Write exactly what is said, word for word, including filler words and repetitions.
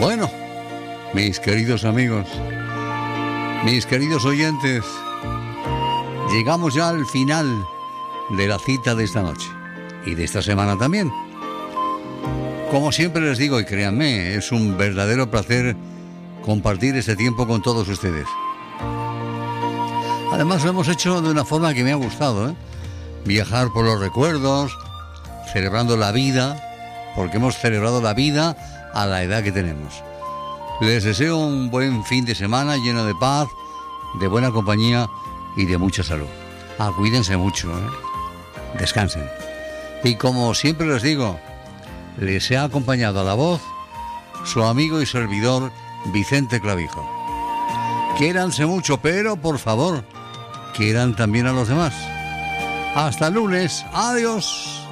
Bueno, mis queridos amigos, mis queridos oyentes, llegamos ya al final de la cita de esta noche y de esta semana también. Como siempre les digo, y créanme, es un verdadero placer compartir este tiempo con todos ustedes. Además lo hemos hecho de una forma que me ha gustado, ¿eh? Viajar por los recuerdos, celebrando la vida, porque hemos celebrado la vida a la edad que tenemos. Les deseo un buen fin de semana lleno de paz, de buena compañía y de mucha salud. Ah, cuídense mucho, ¿eh? Descansen. Y como siempre les digo, les he acompañado a la voz su amigo y servidor Vicente Clavijo. Quiéranse mucho, pero por favor, quieran también a los demás. Hasta el lunes. Adiós.